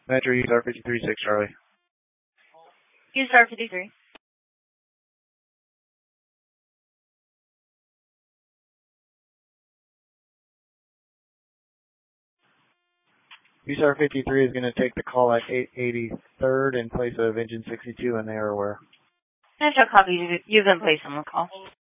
Metro USAR 53-6 Charlie. USAR 53. USAR 53 is going to take the call at 883rd in place of engine 62 and they are aware. Metro copy, you've been placed on the call.